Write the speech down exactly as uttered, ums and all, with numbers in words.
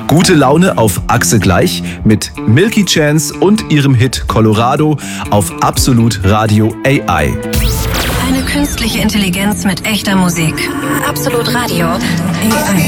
Gute Laune auf Achse gleich mit Milky Chance und ihrem Hit Colorado auf Absolut Radio A I. Eine künstliche Intelligenz mit echter Musik. Absolut Radio A I.